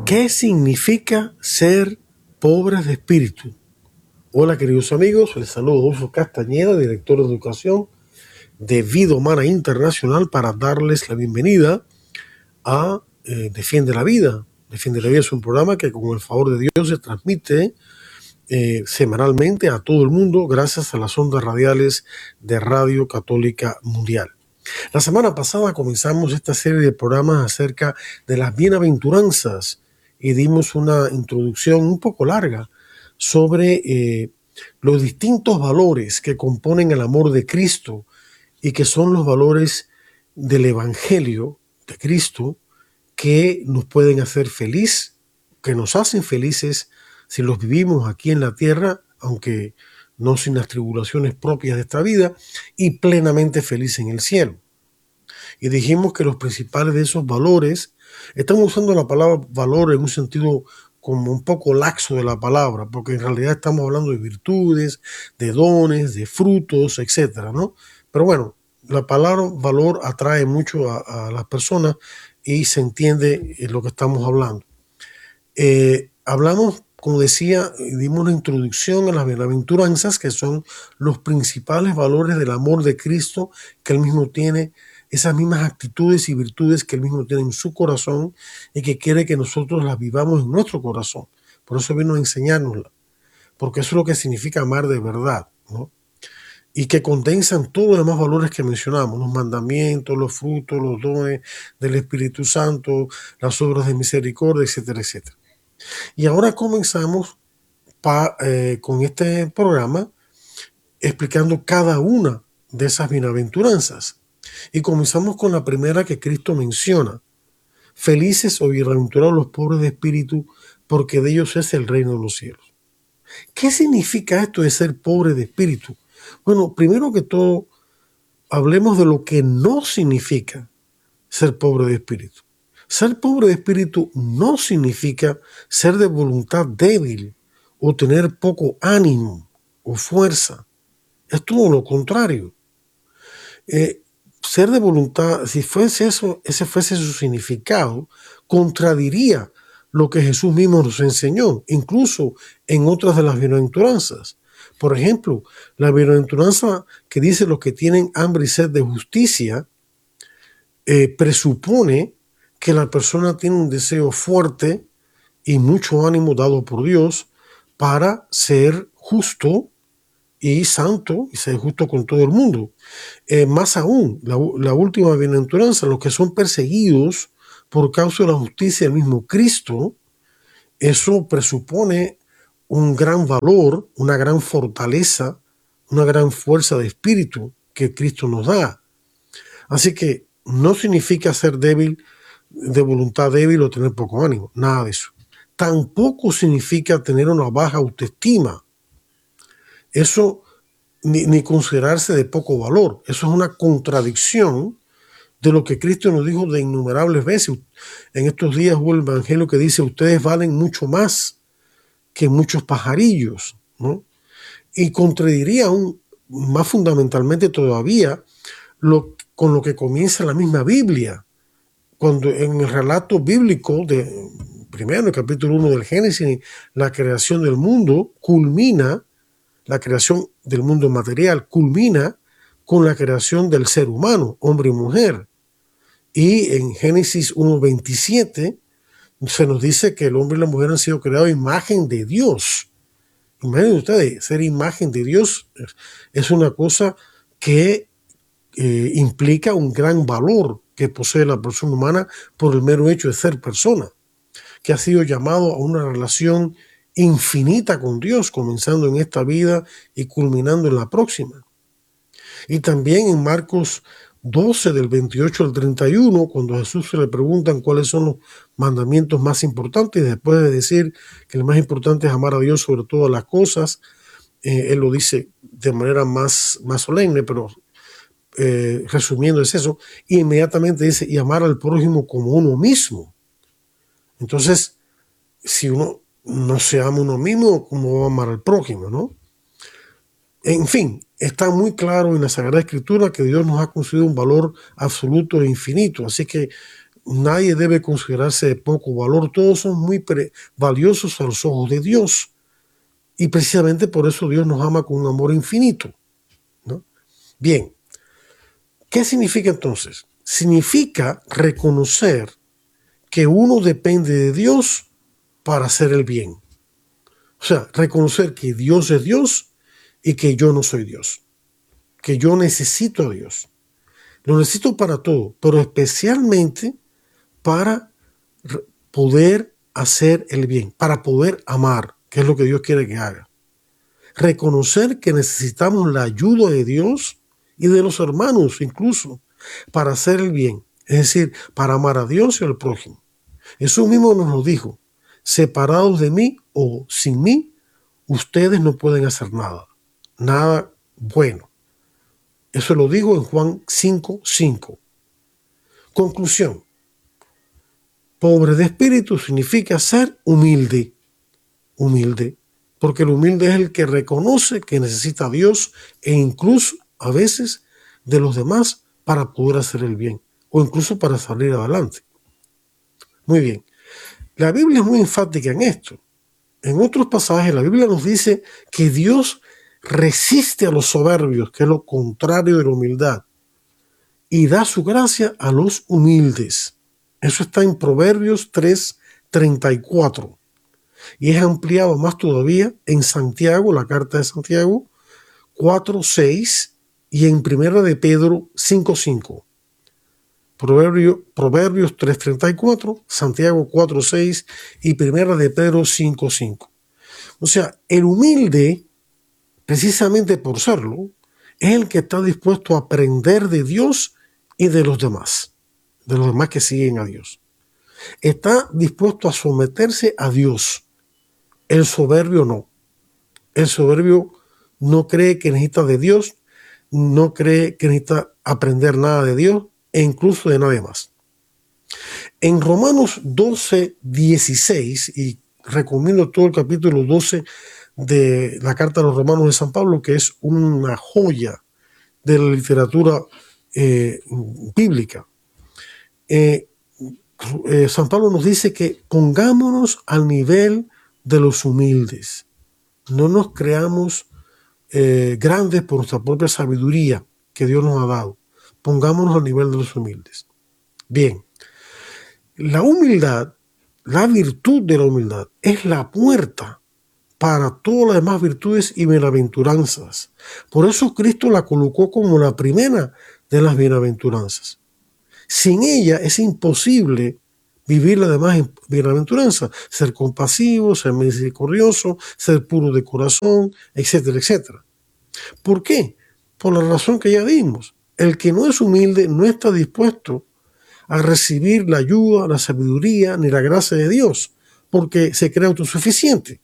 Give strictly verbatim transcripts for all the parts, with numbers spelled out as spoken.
¿Qué significa ser pobres de espíritu? Hola queridos amigos, les saludo Adolfo Castañeda, director de educación de Vida Humana Internacional, para darles la bienvenida a eh, Defiende la Vida. Defiende la Vida es un programa que con el favor de Dios se transmite eh, semanalmente a todo el mundo gracias a las ondas radiales de Radio Católica Mundial. La semana pasada comenzamos esta serie de programas acerca de las bienaventuranzas y dimos una introducción un poco larga sobre eh, los distintos valores que componen el amor de Cristo y que son los valores del Evangelio de Cristo que nos pueden hacer feliz, que nos hacen felices si los vivimos aquí en la tierra, aunque no sin las tribulaciones propias de esta vida, y plenamente feliz en el cielo. Y dijimos que los principales de esos valores, estamos usando la palabra valor en un sentido como un poco laxo de la palabra, porque en realidad estamos hablando de virtudes, de dones, de frutos, etcétera, ¿no? Pero bueno, la palabra valor atrae mucho a, a las personas y se entiende lo que estamos hablando. Eh, hablamos, como decía, dimos una introducción a las bienaventuranzas, que son los principales valores del amor de Cristo que Él mismo tiene, esas mismas actitudes y virtudes que Él mismo tiene en su corazón y que quiere que nosotros las vivamos en nuestro corazón. Por eso vino a enseñárnosla, porque eso es lo que significa amar de verdad, ¿no? Y que condensan todos los demás valores que mencionamos, los mandamientos, los frutos, los dones del Espíritu Santo, las obras de misericordia, etcétera, etcétera. Y ahora comenzamos pa, eh, con este programa explicando cada una de esas bienaventuranzas. Y comenzamos con la primera que Cristo menciona. Felices o bienaventurados los pobres de espíritu, porque de ellos es el reino de los cielos. ¿Qué significa esto de ser pobre de espíritu? Bueno, primero que todo, hablemos de lo que no significa ser pobre de espíritu. Ser pobre de espíritu no significa ser de voluntad débil o tener poco ánimo o fuerza. Es todo lo contrario. Eh, ser de voluntad, si fuese eso, ese fuese su significado, contradiría lo que Jesús mismo nos enseñó, incluso en otras de las bienaventuranzas. Por ejemplo, la bienaventuranza que dice los que tienen hambre y sed de justicia, eh, presupone que la persona tiene un deseo fuerte y mucho ánimo dado por Dios para ser justo y santo y ser justo con todo el mundo. Eh, más aún, la, la última bienaventuranza, los que son perseguidos por causa de la justicia del mismo Cristo, eso presupone un gran valor, una gran fortaleza, una gran fuerza de espíritu que Cristo nos da. Así que no significa ser débil, de voluntad débil o tener poco ánimo, nada de eso. Tampoco significa tener una baja autoestima. Eso ni, ni considerarse de poco valor. Eso es una contradicción de lo que Cristo nos dijo de innumerables veces. En estos días hubo el evangelio que dice: ustedes valen mucho más que muchos pajarillos, ¿no? Y contradiría aún más fundamentalmente todavía lo, con lo que comienza la misma Biblia. Cuando en el relato bíblico, de, primero en el capítulo uno del Génesis, la creación del mundo culmina, la creación del mundo material culmina con la creación del ser humano, hombre y mujer. Y en Génesis uno veintisiete se nos dice que el hombre y la mujer han sido creados a imagen de Dios. Imaginen ustedes, ser imagen de Dios es una cosa que eh, implica un gran valor que posee la persona humana por el mero hecho de ser persona, que ha sido llamado a una relación infinita con Dios, comenzando en esta vida y culminando en la próxima. Y también en Marcos doce, del veintiocho al treinta y uno, cuando a Jesús se le preguntan cuáles son los mandamientos más importantes, después de decir que el más importante es amar a Dios sobre todas las cosas, eh, él lo dice de manera más, más solemne, pero eh, resumiendo es eso, y inmediatamente dice, y amar al prójimo como uno mismo. Entonces, si uno no se ama a uno mismo, ¿cómo va a amar al prójimo, no? En fin, está muy claro en la Sagrada Escritura que Dios nos ha concedido un valor absoluto e infinito. Así que nadie debe considerarse de poco valor. Todos son muy valiosos a los ojos de Dios. Y precisamente por eso Dios nos ama con un amor infinito, ¿no? Bien, ¿qué significa entonces? Significa reconocer que uno depende de Dios para hacer el bien. O sea, reconocer que Dios es Dios y que yo no soy Dios. Que yo necesito a Dios. Lo necesito para todo, pero especialmente para poder hacer el bien, para poder amar, que es lo que Dios quiere que haga. Reconocer que necesitamos la ayuda de Dios y de los hermanos incluso para hacer el bien, es decir, para amar a Dios y al prójimo. Jesús mismo nos lo dijo: separados de mí o sin mí, ustedes no pueden hacer nada, nada bueno. Eso lo digo en Juan cinco, cinco. Conclusión: pobre de espíritu significa ser humilde. Humilde, porque el humilde es el que reconoce que necesita a Dios e incluso a veces de los demás para poder hacer el bien o incluso para salir adelante. Muy bien, la Biblia es muy enfática en esto. En otros pasajes la Biblia nos dice que Dios resiste a los soberbios, que es lo contrario de la humildad, y da su gracia a los humildes. Eso está en Proverbios tres, treinta y cuatro. Y es ampliado más todavía en Santiago, la carta de Santiago cuatro, seis y en Primera de Pedro cinco, cinco. Proverbio, Proverbios tres, treinta y cuatro, Santiago cuatro, seis y Primera de Pedro cinco, cinco. O sea, el humilde, precisamente por serlo, es el que está dispuesto a aprender de Dios y de los demás, de los demás que siguen a Dios. Está dispuesto a someterse a Dios. El soberbio no. El soberbio no cree que necesita de Dios, no cree que necesita aprender nada de Dios e incluso de nadie más. En Romanos doce, dieciséis, y recomiendo todo el capítulo doce de la carta a los Romanos de San Pablo, que es una joya de la literatura eh, bíblica. Eh, eh, San Pablo nos dice que pongámonos al nivel de los humildes. No nos creamos eh, grandes por nuestra propia sabiduría que Dios nos ha dado. Pongámonos al nivel de los humildes. Bien, la humildad, la virtud de la humildad, es la puerta para todas las demás virtudes y bienaventuranzas. Por eso Cristo la colocó como la primera de las bienaventuranzas. Sin ella es imposible vivir las demás bienaventuranzas, ser compasivo, ser misericordioso, ser puro de corazón, etcétera, etcétera. ¿Por qué? Por la razón que ya dimos. El que no es humilde no está dispuesto a recibir la ayuda, la sabiduría ni la gracia de Dios, porque se cree autosuficiente.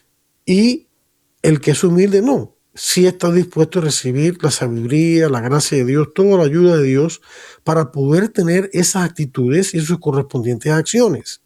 Y el que es humilde no, sí está dispuesto a recibir la sabiduría, la gracia de Dios, toda la ayuda de Dios para poder tener esas actitudes y sus correspondientes acciones.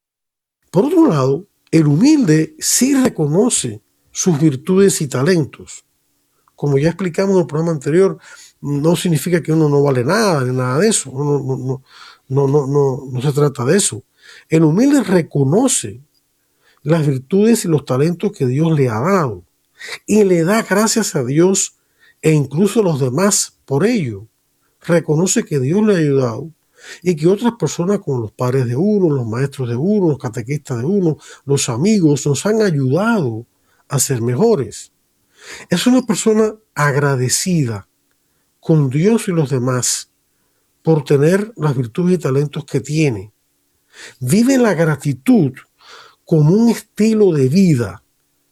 Por otro lado, el humilde sí reconoce sus virtudes y talentos. Como ya explicamos en el programa anterior, no significa que uno no vale nada, ni nada de eso. No, no, no, no, no, no, no se trata de eso. El humilde reconoce las virtudes y los talentos que Dios le ha dado y le da gracias a Dios e incluso a los demás por ello. Reconoce que Dios le ha ayudado y que otras personas como los padres de uno, los maestros de uno, los catequistas de uno, los amigos nos han ayudado a ser mejores. Es una persona agradecida con Dios y los demás por tener las virtudes y talentos que tiene. Vive la gratitud como un estilo de vida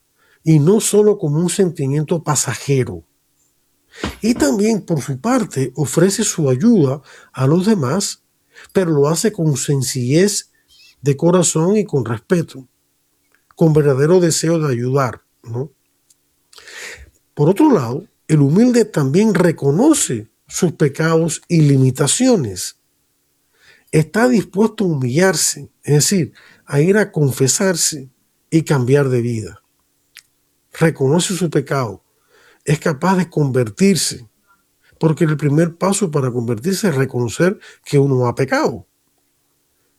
y no solo como un sentimiento pasajero. Y también, por su parte, ofrece su ayuda a los demás, pero lo hace con sencillez de corazón y con respeto, con verdadero deseo de ayudar, ¿no? Por otro lado, el humilde también reconoce sus pecados y limitaciones. Está dispuesto a humillarse, es decir, a ir a confesarse y cambiar de vida. Reconoce su pecado, es capaz de convertirse, porque el primer paso para convertirse es reconocer que uno ha pecado.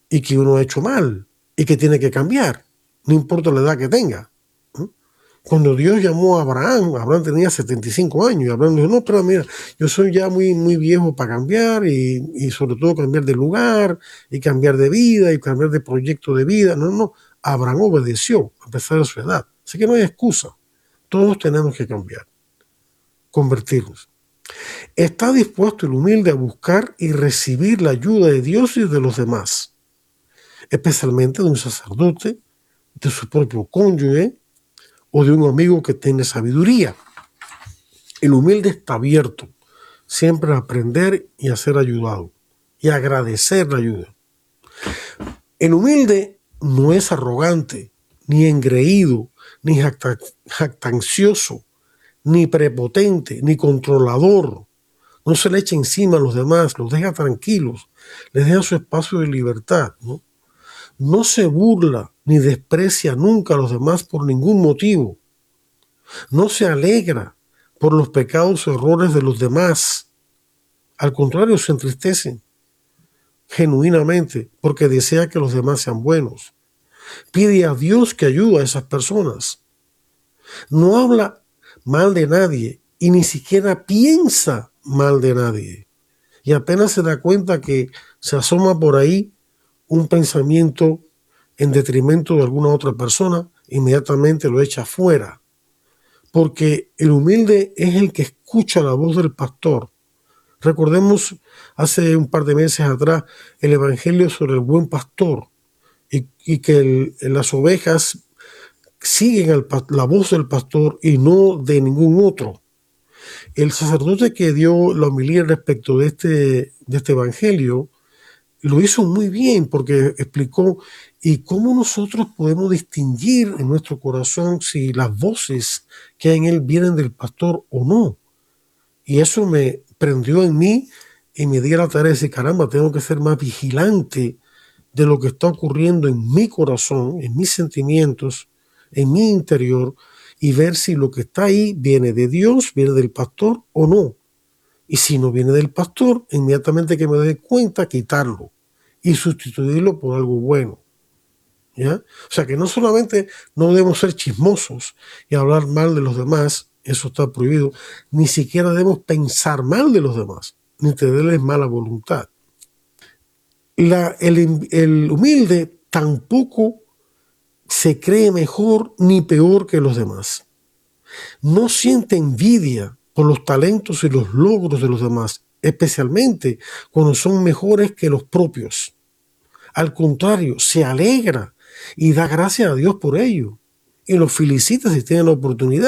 y que uno ha hecho mal y que tiene que cambiar, no importa la edad que tenga. Cuando Dios llamó a Abraham, Abraham tenía setenta y cinco años y Abraham dijo, no, pero mira, yo soy ya muy, muy viejo para cambiar y, y sobre todo cambiar de lugar y cambiar de vida y cambiar de proyecto de vida. No, no, Abraham obedeció a pesar de su edad. Así que no hay excusa. Todos tenemos que cambiar, convertirnos. Está dispuesto el humilde a buscar y recibir la ayuda de Dios y de los demás, especialmente de un sacerdote, de su propio cónyuge o de un amigo que tiene sabiduría. El humilde está abierto siempre a aprender y a ser ayudado y a agradecer la ayuda. El humilde no es arrogante, ni engreído, ni jactancioso, ni prepotente, ni controlador. No se le echa encima a los demás, los deja tranquilos, les deja su espacio de libertad, ¿no? No se burla ni desprecia nunca a los demás por ningún motivo. No se alegra por los pecados o errores de los demás. Al contrario, se entristece genuinamente porque desea que los demás sean buenos. Pide a Dios que ayude a esas personas. No habla mal de nadie y ni siquiera piensa mal de nadie. Y apenas se da cuenta que se asoma por ahí un pensamiento en detrimento de alguna otra persona, inmediatamente lo echa fuera. Porque el humilde es el que escucha la voz del pastor. Recordemos hace un par de meses atrás el evangelio sobre el buen pastor y, y que el, las ovejas siguen el, la voz del pastor y no de ningún otro. El sacerdote que dio la homilía respecto de este, de este evangelio lo hizo muy bien porque explicó y cómo nosotros podemos distinguir en nuestro corazón si las voces que hay en él vienen del pastor o no. Y eso me prendió en mí y me di a la tarea de decir, caramba, tengo que ser más vigilante de lo que está ocurriendo en mi corazón, en mis sentimientos, en mi interior, y ver si lo que está ahí viene de Dios, viene del pastor o no. Y si no viene del pastor, inmediatamente que me dé cuenta, quitarlo y sustituirlo por algo bueno. ¿Ya? O sea que no solamente no debemos ser chismosos y hablar mal de los demás, eso está prohibido, ni siquiera debemos pensar mal de los demás, ni tenerles mala voluntad. La, el, el humilde tampoco se cree mejor ni peor que los demás. No siente envidia por los talentos y los logros de los demás, especialmente cuando son mejores que los propios. Al contrario, se alegra y da gracias a Dios por ello y los felicita si tiene la oportunidad.